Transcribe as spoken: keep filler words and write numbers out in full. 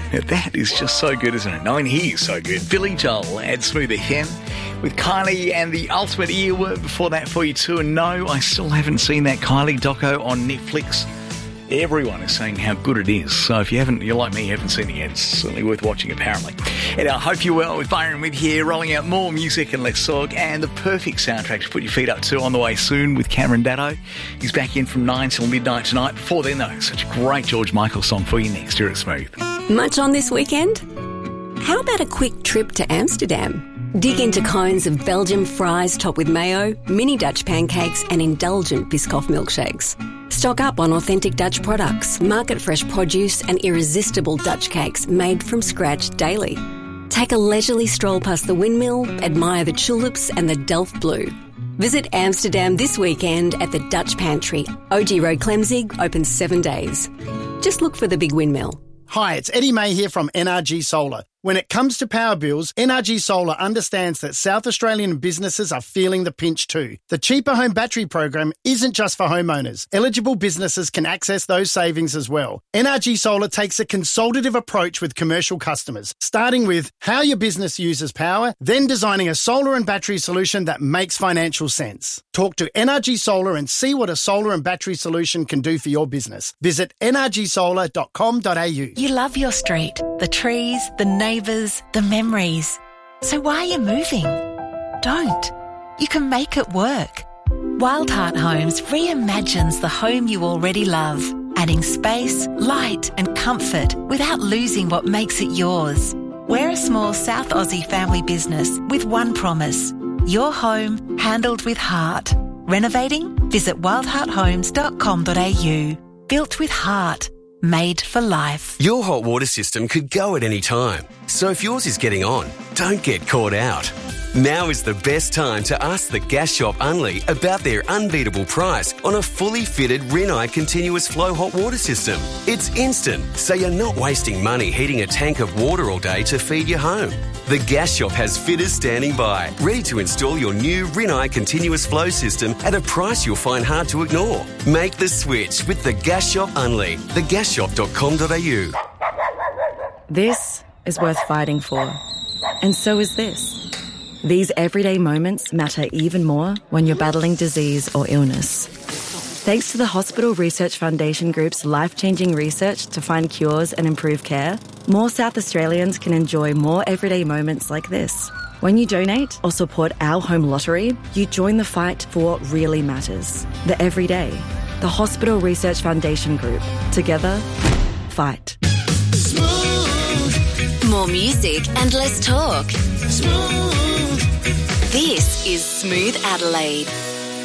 That is just so good, isn't it? I mean, he is so good. Billy Joel at Smooth F M with Kylie and the Ultimate Earworm before that for you too. And no, I still haven't seen that Kylie doco on Netflix. Everyone is saying how good it is. So if you haven't, you're like me, you haven't seen it yet, it's certainly worth watching apparently. And I hope you're well with Byron with here, rolling out more music and Let's Talk, and the perfect soundtrack to put your feet up to on the way soon with Cameron Datto. He's back in from nine till midnight tonight. Before then though, such a great George Michael song for you next here at Smooth. Much on this weekend? How about a quick trip to Amsterdam? Dig into cones of Belgian fries topped with mayo, mini Dutch pancakes and indulgent Biscoff milkshakes. Stock up on authentic Dutch products, market-fresh produce and irresistible Dutch cakes made from scratch daily. Take a leisurely stroll past the windmill, admire the tulips and the Delft Blue. Visit Amsterdam this weekend at the Dutch Pantry. O G Road Clemzig, open seven days. Just look for the big windmill. Hi, it's Eddie May here from N R G Solar. When it comes to power bills, N R G Solar understands that South Australian businesses are feeling the pinch too. The Cheaper Home Battery program isn't just for homeowners. Eligible businesses can access those savings as well. N R G Solar takes a consultative approach with commercial customers, starting with how your business uses power, then designing a solar and battery solution that makes financial sense. Talk to N R G Solar and see what a solar and battery solution can do for your business. Visit n r g solar dot com dot a u. You love your street, the trees, the neighbours, the memories. So why are you moving? Don't. You can make it work. Wildheart Homes reimagines the home you already love, adding space, light and comfort without losing what makes it yours. We're a small South Aussie family business with one promise: your home handled with heart. Renovating? Visit wildheart homes dot com dot a u. Built with heart. Made for life. Your hot water system could go at any time. So if yours is getting on, don't get caught out. Now is the best time to ask the Gas Shop Unley about their unbeatable price on a fully fitted Rinnai continuous flow hot water system. It's instant, so you're not wasting money heating a tank of water all day to feed your home. The Gas Shop has fitters standing by, ready to install your new Rinnai continuous flow system at a price you'll find hard to ignore. Make the switch with the Gas Shop Unley. the gas shop dot com dot a u. This is worth fighting for. And so is this. These everyday moments matter even more when you're battling disease or illness. Thanks to the Hospital Research Foundation Group's life-changing research to find cures and improve care, more South Australians can enjoy more everyday moments like this. When you donate or support our home lottery, you join the fight for what really matters. The everyday. The Hospital Research Foundation Group. Together, fight. Smooth. More music and less talk. Smooth. This is Smooth Adelaide.